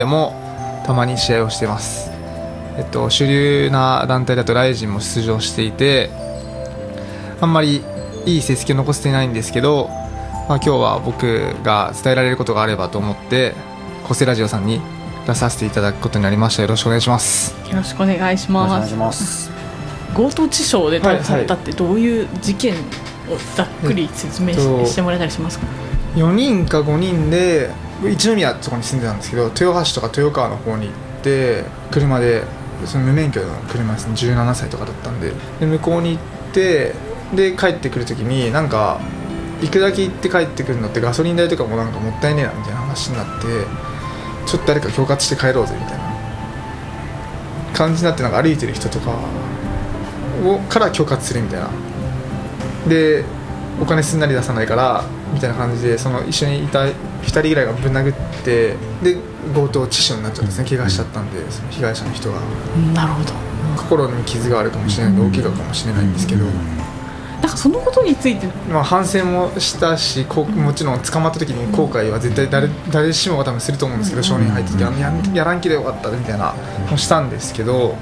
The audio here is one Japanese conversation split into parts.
でもたまに試合をしています。主流な団体だとライジンも出場していて、あんまりいい成績を残せていないんですけど、今日は僕が伝えられることがあればと思ってコセラジオさんに出させていただくことになりました。よろしくお願いします。 よろしくお願いします。強盗致傷で逮捕されたってどういう事件をざっくり説明してもらえたりしますか。 4人か5人で一宮とかに住んでたんですけど、豊橋とか豊川の方に行って車で、その無免許の車ですね、17歳とかだったんで、向こうに行ってで帰ってくるときになんか行くだけ行って帰ってくるのってガソリン代とかもなんかもったいねえなみたいな話になって、ちょっと誰か恐喝して帰ろうぜみたいな感じになって、なんか歩いてる人とかから恐喝するみたいなで、お金すんなり出さないからみたいな感じで、その一緒にいた2人ぐらいがぶん殴って、で強盗致死になっちゃったんですね。怪我しちゃったんで、その被害者の人が。 なるほど。 心に傷があるかもしれないんで大怪我かもしれないんですけど、 なんかそのことについて、 反省もしたし、もちろん捕まった時に後悔は絶対誰しもが多分すると思うんですけど、少年入ってきてやらんきでよかったみたいなもしたんですけど、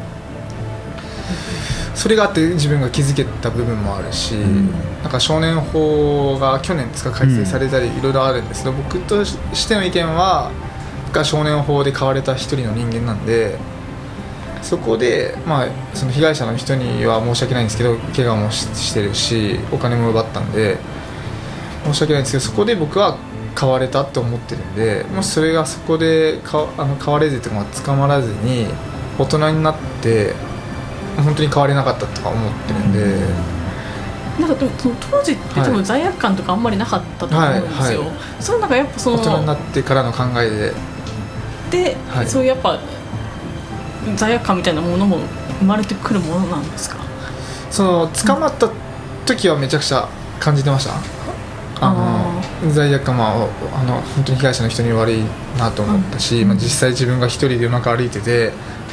それがあって自分が気づけた部分もあるし、なんか少年法が去年ですか改正されたりいろいろあるんですけど、僕としての意見は少年法で変われた一人の人間なんで、そこで、その被害者の人には申し訳ないんですけど、怪我もしてるしお金も奪ったんで申し訳ないんですけど、そこで僕は変われたと思ってるんで、もしそれがそこで変われずとか捕まらずに大人になって本当に変われなかったとか思ってるんで、 なんかでもその当時って多分罪悪感とかあんまりなかったと思うんですよ。それなんかやっぱその大人になってからの考えで、 そういうやっぱ罪悪感みたいなものも生まれてくるものなんですか。 その捕まった時はめちゃくちゃ感じてました。罪悪感、本当に被害者の人に悪いなと思ったし、実際自分が一人で夜中歩いてて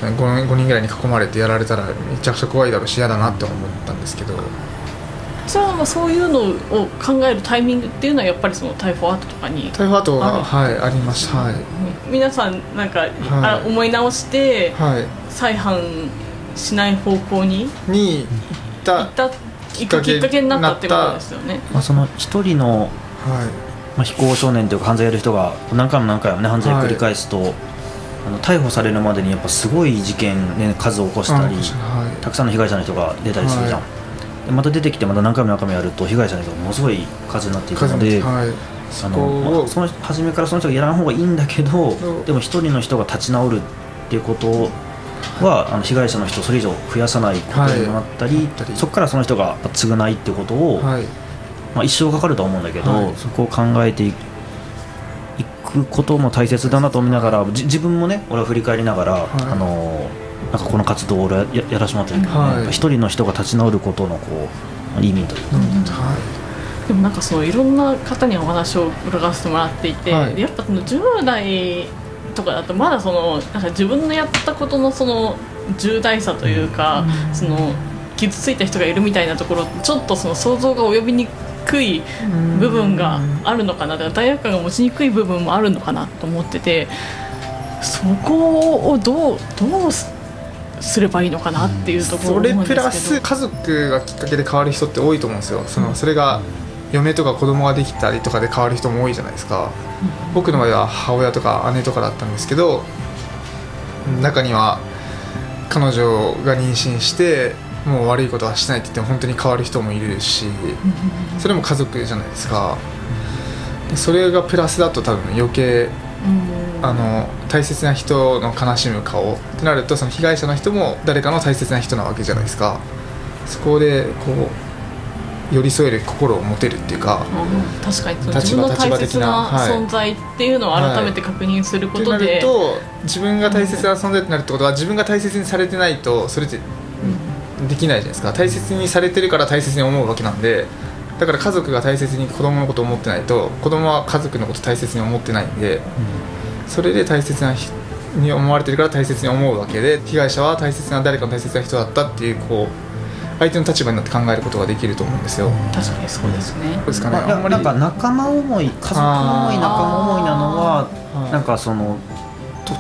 5人ぐらいに囲まれてやられたらめちゃくちゃ怖いだろうし嫌だなって思ったんですけど、 じゃあそういうのを考えるタイミングっていうのはやっぱりその逮捕後とかに逮捕後がありました。 皆さんなんか、思い直して、再犯しない方向に行ったきっかけになったってことですよね。 その一人の、非行少年というか犯罪やる人が何回も何回もね犯罪を繰り返すと、逮捕されるまでにやっぱすごい事件、数を起こしたり、たくさんの被害者の人が出たりするじゃん。でまた出てきてまた何回も何回もやると被害者の人がものすごい数になっていくので、その初めからその人がやらん方がいいんだけど、でも一人の人が立ち直るっていうことは被害者の人をそれ以上増やさないことにもなったり、そこからその人が償いっていうことを、一生かかると思うんだけど、そこを考えていくことも大切だなと思いながら、自分もね俺は振り返りながら、なんかこの活動を俺は やらせてもらってるけど、一人の人が立ち直ることの意味というか、 でもなんかそのいろんな方にお話を伺わせてもらっていて、やっぱその10代とかだとまだそのなんか自分のやったことのその重大さというか、その傷ついた人がいるみたいなところちょっとその想像が及びにくい部分があるのかな、だから罪悪感が持ちにくい部分もあるのかなと思ってて、そこをどうすればいいのかなっていうところを思うんですけど、 それプラス家族がきっかけで変わる人って多いと思うんですよ。それが嫁とか子供ができたりとかで変わる人も多いじゃないですか。僕の場合は母親とか姉とかだったんですけど、中には彼女が妊娠してもう悪いことはしないって言っても本当に変わる人もいるし、それも家族じゃないですか。それがプラスだと多分余計大切な人の悲しむ顔ってなると、その被害者の人も誰かの大切な人なわけじゃないですか。そこで寄り添える心を持てるっていうか、 確かに自分の大切な存在っていうのを改めて確認することで、 ってなると自分が大切な存在となるってことは、自分が大切にされてないとそれってできないじゃないですか。大切にされてるから大切に思うわけなんで、だから家族が大切に子供のことを思ってないと子供は家族のことを大切に思ってないんで、それで大切なに思われてるから大切に思うわけで、被害者は大切な誰かの大切な人だったっていう相手の立場になって考えることができると思うんですよ。 確かにそうですね。 なんか仲間思い、家族思い、仲間思いなのは、なんかその